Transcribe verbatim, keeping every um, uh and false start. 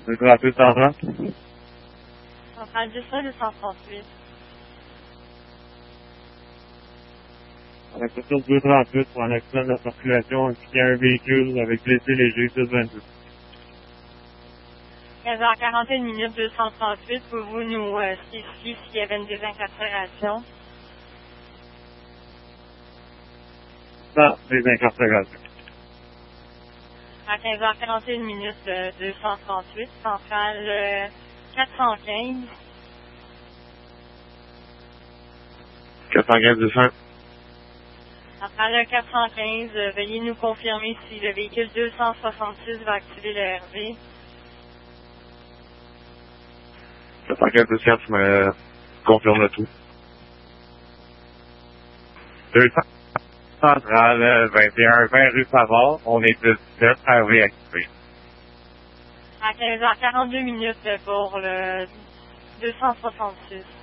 deux trente-huit, cent trente. Centrale deux cents, deux cent trente-huit. On a sur deux trente-huit pour un accident de la circulation impliquant un véhicule avec blessé léger sur vingt-deux. quinze heures quarante et une minutes, deux cent trente-huit. Pouvez-vous nous euh, spécifier s'il y avait une désincarcération? Sans désincarcération. À quinze heures quarante et une minutes, euh, deux cent trente-huit. Centrale euh, quatre cent quinze. quatre cent quinze, deux cents. Centrale quatre cent quinze, euh, veuillez nous confirmer si le véhicule deux cent soixante-six va activer le R V. quatre cent quinze, deux cents, tu me confirmes le tout. deux cents. Centrale vingt et un, vingt rue Savard, on est de dix-sept, R V activé. À quinze heures quarante-deux minutes pour le deux cent soixante-six.